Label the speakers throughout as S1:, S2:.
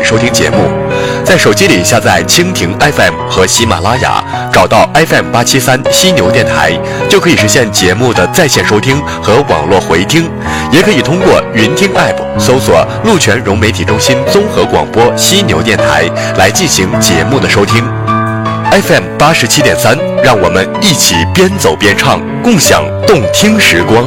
S1: 收听节目。在手机里下载蜻蜓 FM 和喜马拉雅，找到 FM873犀牛电台，就可以实现节目的在线收听和网络回听。也可以通过云听 App 搜索鹿泉融媒体中心综合广播犀牛电台来进行节目的收听。FM87.3，让我们一起边走边唱，共享动听时光。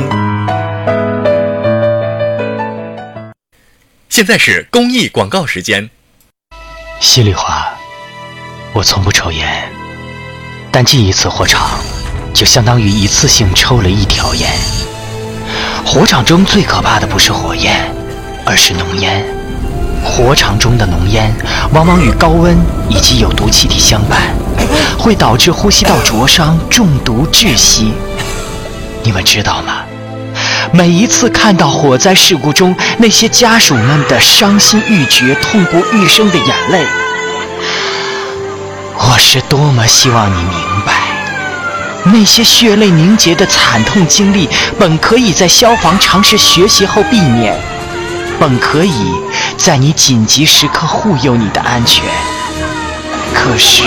S1: 现在是公益广告时间。
S2: 稀里话，我从不抽烟，但进一次火场就相当于一次性抽了1条烟。火场中最可怕的不是火焰，而是浓烟。火场中的浓烟往往与高温以及有毒气体相伴，会导致呼吸道灼伤、中毒窒息。你们知道吗？每一次看到火灾事故中那些家属们的伤心欲绝、痛不欲生的眼泪，我是多么希望你明白，那些血泪凝结的惨痛经历本可以在消防常识学习后避免，本可以在你紧急时刻护佑你的安全。可是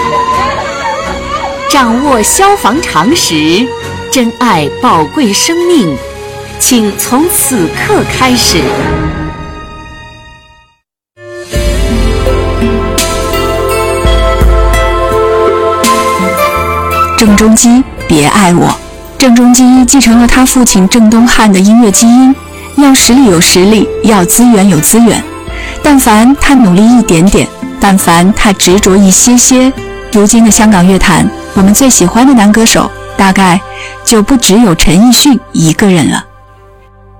S3: 掌握消防常识，珍爱宝贵生命，请从此刻开始。
S4: 郑中基，别爱我。郑中基继承了他父亲郑东汉的音乐基因，要实力有实力，要资源有资源。但凡他努力一点点，但凡他执着一些些，如今的香港乐坛，我们最喜欢的男歌手大概就不只有陈奕迅一个人了。